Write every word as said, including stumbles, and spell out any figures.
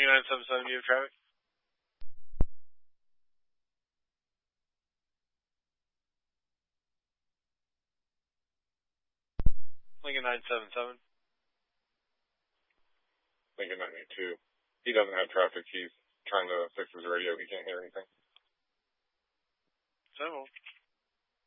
Lincoln nine seven seven, you have traffic? Lincoln nine seven seven. Lincoln nine eight two. He doesn't have traffic. He's trying to fix his radio. He can't hear anything. So.